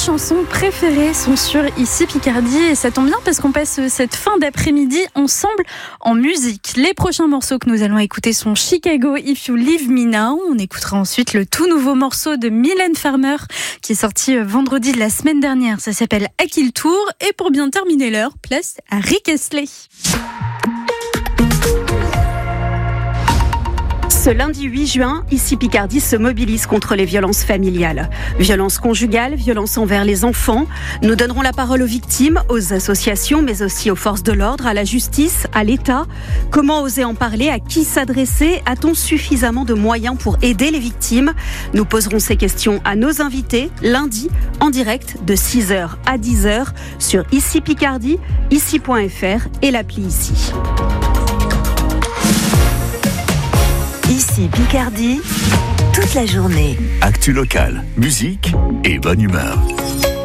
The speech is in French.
chansons préférées sont sur Ici Picardie et ça tombe bien parce qu'on passe cette fin d'après-midi ensemble en musique. Les prochains morceaux que nous allons écouter sont Chicago, If You Leave Me Now. On écoutera ensuite le tout nouveau morceau de Mylène Farmer qui est sorti vendredi de la semaine dernière. Ça s'appelle À qui le tour. Et pour bien terminer l'heure, place à Rick Astley. Ce lundi 8 juin, Ici Picardie se mobilise contre les violences familiales. Violences conjugales, violences envers les enfants. Nous donnerons la parole aux victimes, aux associations, mais aussi aux forces de l'ordre, à la justice, à l'État. Comment oser en parler? À qui s'adresser? A-t-on suffisamment de moyens pour aider les victimes? Nous poserons ces questions à nos invités lundi en direct de 6h à 10h sur Ici Picardie, ici.fr et l'appli Ici. Ici Picardie, toute la journée. Actu local, musique et bonne humeur.